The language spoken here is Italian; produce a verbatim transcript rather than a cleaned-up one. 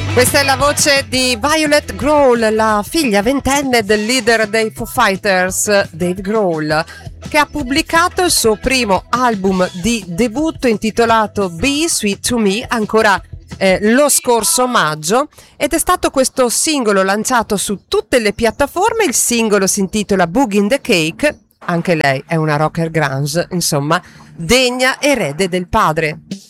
Questa è la voce di Violet Grohl, la figlia ventenne del leader dei Foo Fighters, Dave Grohl, che ha pubblicato il suo primo album di debutto intitolato Be Sweet to Me ancora eh, lo scorso maggio, ed è stato questo singolo lanciato su tutte le piattaforme. Il singolo si intitola Boogie in the Cake, anche lei è una rocker grunge, insomma, degna erede del padre.